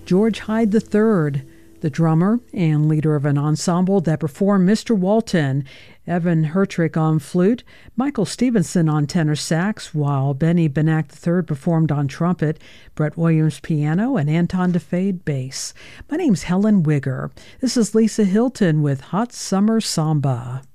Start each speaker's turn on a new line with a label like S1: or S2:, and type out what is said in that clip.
S1: George Hyde III, the drummer and leader of an ensemble that performed Mr. Walton, Evan Hertrick on flute, Michael Stevenson on tenor sax, while Benny Benack III performed on trumpet, Brett Williams piano, and Anton DeFade bass. My name's Helen Wigger. This is Lisa Hilton with Hot Summer Samba.